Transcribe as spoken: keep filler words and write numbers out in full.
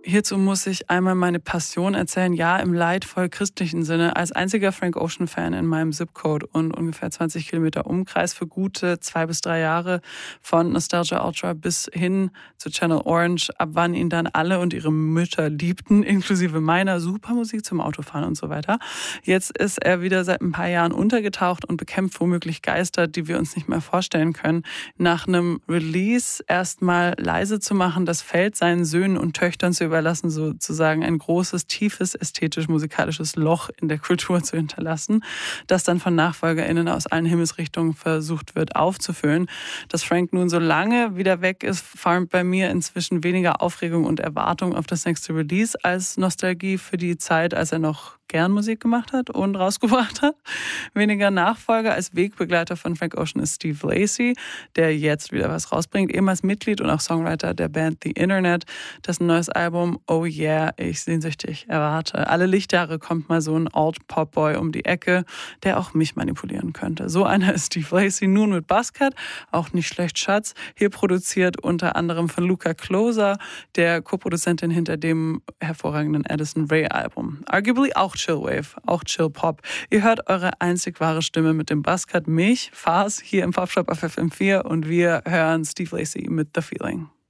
Hierzu muss ich einmal meine Passion erzählen, ja, im leidvoll christlichen Sinne. Als einziger Frank Ocean-Fan in meinem Zip-Code und ungefähr zwanzig Kilometer Umkreis für gute zwei bis drei Jahre von Nostalgia Ultra bis hin zu Channel Orange, ab wann ihn dann alle und ihre Mütter liebten, inklusive meiner, super Musik zum Autofahren und so weiter. Jetzt ist er wieder seit ein paar Jahren untergetaucht und bekämpft womöglich Geister, die wir uns nicht mehr vorstellen können. Nach einem Release erstmal leise zu machen, das Feld seinen Söhnen und Töchtern zu überlassen, sozusagen ein großes, tiefes, ästhetisch-musikalisches Loch in der Kultur zu hinterlassen, das dann von NachfolgerInnen aus allen Himmelsrichtungen versucht wird aufzufüllen. Dass Frank nun so lange wieder weg ist, formt bei mir inzwischen weniger Aufregung und Erwartung auf das nächste Release als Nostalgie für die Zeit, als er noch gern Musik gemacht hat und rausgebracht hat. Weniger Nachfolger als Wegbegleiter von Frank Ocean ist Steve Lacy, der jetzt wieder was rausbringt, ehemals Mitglied und auch Songwriter der Band The Internet, dessen neues Album Oh Yeah ich sehnsüchtig erwarte. Alle Lichtjahre kommt mal so ein Alt-Pop-Boy um die Ecke, der auch mich manipulieren könnte. So einer ist Steve Lacy, nun mit Buzzcut, auch nicht schlecht, Schatz. Hier produziert unter anderem von Luca Closer, der Co-Produzentin hinter dem hervorragenden Addison Rae Album. Arguably auch Chillwave, auch Chill-Pop. Ihr hört eure einzig wahre Stimme mit dem Buzzcut, mich, Fars, hier im Popshop auf F M vier und wir hören Steve Lacy mit The Feeling.